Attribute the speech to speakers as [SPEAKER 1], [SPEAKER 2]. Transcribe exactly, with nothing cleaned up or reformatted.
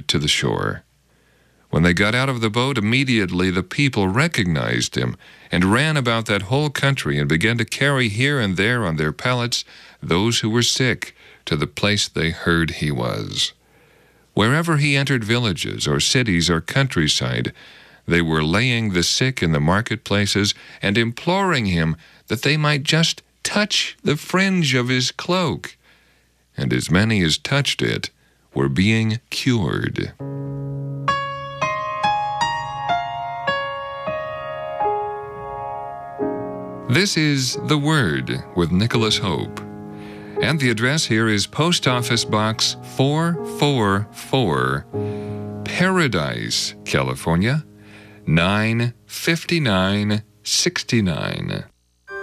[SPEAKER 1] to the shore. When they got out of the boat, immediately the people recognized him and ran about that whole country and began to carry here and there on their pallets those who were sick to the place they heard he was. Wherever he entered villages or cities or countryside, they were laying the sick in the marketplaces and imploring him that they might just touch the fringe of his cloak. And as many as touched it were being cured. This is The Word with Nicholas Hope. And the address here is Post Office Box four four four, Paradise, California, nine five nine six nine.